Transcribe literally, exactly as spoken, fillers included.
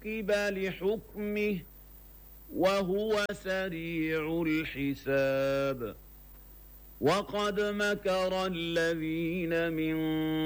عقب لحكمه وهو سريع الحساب. وقد مكر الذين من